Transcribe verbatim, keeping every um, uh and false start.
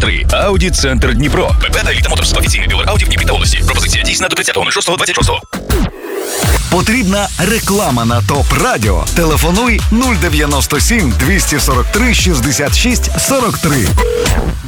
три. Audi Центр Дніпро. ПП та Еліта Моторс. Офіційний дилер Audi в Дніпрі та області. Пропозиція дійсна до тридцятого шостого двадцять шостого. Потрібна реклама на ТОП Радіо? Телефонуй нуль дев'яносто сім двісті сорок три шістдесят шість сорок три.